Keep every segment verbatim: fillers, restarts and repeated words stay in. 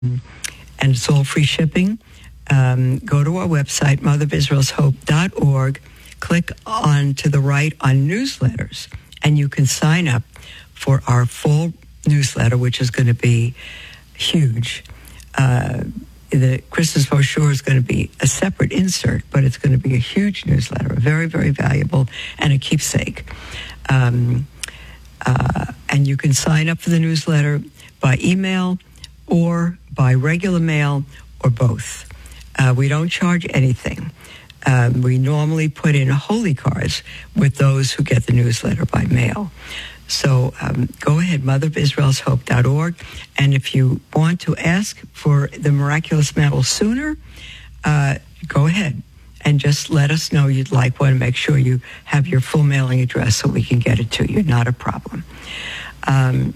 and it's all free shipping. Um, go to our website, mother of israel's hope dot org, click on to the right on newsletters, and you can sign up for our full newsletter, which is going to be huge. Uh, the Christmas brochure is going to be a separate insert, but it's going to be a huge newsletter, very, very valuable, and a keepsake. Um, uh, and you can sign up for the newsletter by email or by regular mail or both. Uh, we don't charge anything. Um, we normally put in holy cards with those who get the newsletter by mail. So um, go ahead, mother of israel's hope dot org. And if you want to ask for the miraculous medal sooner, uh, go ahead and just let us know you'd like one. Make sure you have your full mailing address so we can get it to you. Not a problem. Um,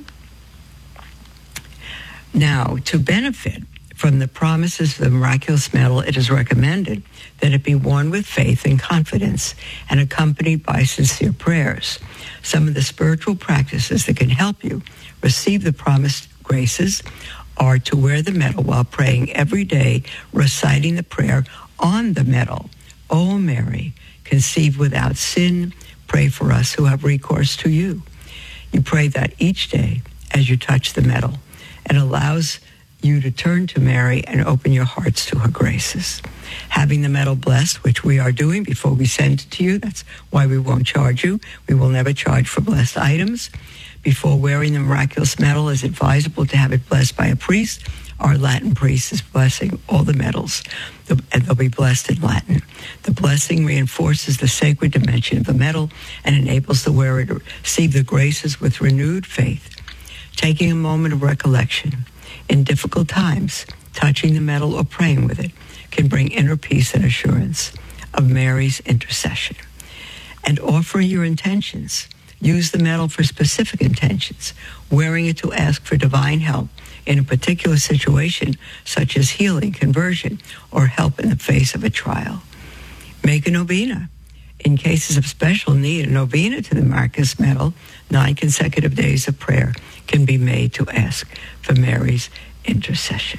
now, to benefit from the promises of the miraculous medal, it is recommended that it be worn with faith and confidence and accompanied by sincere prayers. Some of the spiritual practices that can help you receive the promised graces are to wear the medal while praying every day, reciting the prayer on the medal. O Mary, conceived without sin, pray for us who have recourse to you. You pray that each day as you touch the medal. It allows you to turn to Mary and open your hearts to her graces. Having the medal blessed, which we are doing before we send it to you, that's why we won't charge you. We will never charge for blessed items. Before wearing the miraculous medal, it's advisable to have it blessed by a priest. Our Latin priest is blessing all the medals, and they'll be blessed in Latin. The blessing reinforces the sacred dimension of the medal and enables the wearer to receive the graces with renewed faith. Taking a moment of recollection in difficult times, touching the medal or praying with it can bring inner peace and assurance of Mary's intercession. And offer your intentions. Use the medal for specific intentions, wearing it to ask for divine help in a particular situation, such as healing, conversion, or help in the face of a trial. Make a novena. In cases of special need, a novena to the miraculous medal, nine consecutive days of prayer can be made to ask for Mary's intercession.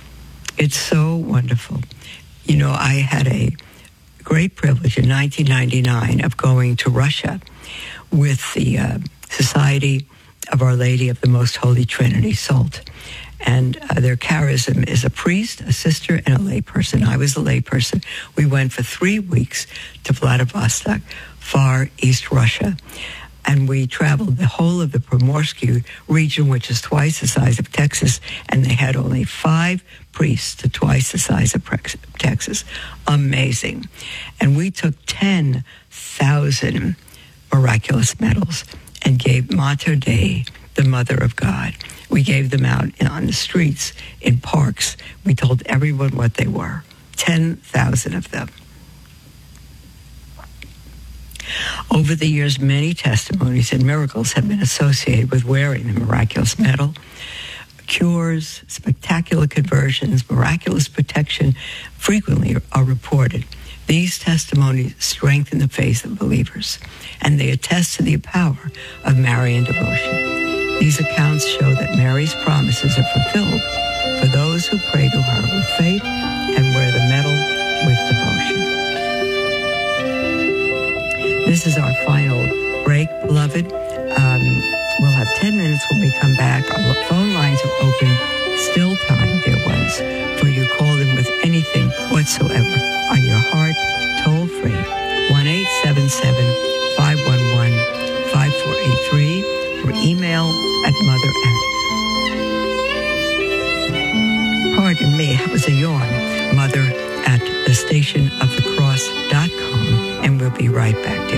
It's so wonderful. You know, I had a great privilege in nineteen ninety-nine of going to Russia with the uh, Society of Our Lady of the Most Holy Trinity, SALT. And uh, their charism is a priest, a sister, and a layperson. I was a layperson. We went for three weeks to Vladivostok, far East Russia. And we traveled the whole of the Primorsky region, which is twice the size of Texas, and they had only five priests to twice the size of Texas. Amazing. And we took ten thousand miraculous medals and gave Mater Dei, the Mother of God. We gave them out on the streets, in parks. We told everyone what they were. ten thousand of them. Over the years, many testimonies and miracles have been associated with wearing the miraculous medal. Cures, spectacular conversions, miraculous protection frequently are reported. These testimonies strengthen the faith of believers, and they attest to the power of Marian devotion. These accounts show that Mary's promises are fulfilled for those who pray to her with faith and wear the medal with devotion. This is our final break, beloved. Um, we'll have ten minutes when we come back. Our phone lines are open. Still time, dear ones, for you to call in with anything whatsoever on your heart, toll free, one eight seven seven, five one one, five four eight three, or email at mother at, pardon me, that was a yawn, mother at the station of the cross dot com, and we'll be right back, dear.